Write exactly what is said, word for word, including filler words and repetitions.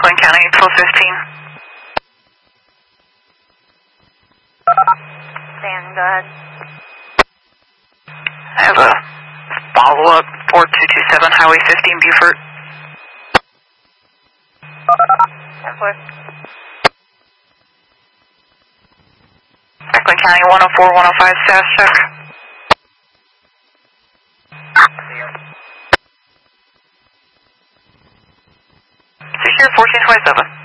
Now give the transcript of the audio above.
Franklin County, twelve fifteen. Dan, go ahead. I have a follow-up, four two two seven, Highway fifty in Beaufort. Airport. Franklin County, one oh four, one oh five, status check. Secure fourteen twenty-seven.